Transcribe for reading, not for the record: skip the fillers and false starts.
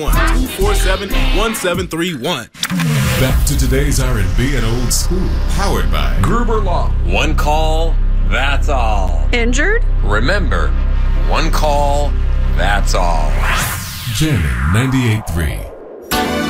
247-1731. Back to today's R&B and old school, powered by Gruber Law. One call, that's all. Injured? Remember, one call, that's all. Jamming 98.3.